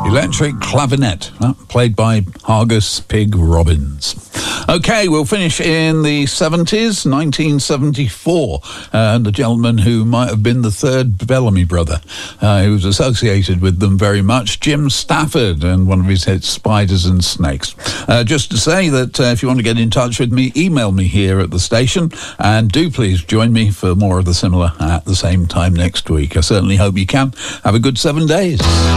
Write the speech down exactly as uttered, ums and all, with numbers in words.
Electric Clavinet, uh, played by Hargus Pig Robbins. Okay, we'll finish in the seventies, nineteen seventy-four. Uh, the gentleman who might have been the third Bellamy brother, uh, who was associated with them very much, Jim Stafford, and one of his hits, Spiders and Snakes. Uh, just to say that uh, if you want to get in touch with me, email me here at the station, and do please join me for more of the similar at the same time next week. I certainly hope you can. Have a good seven days.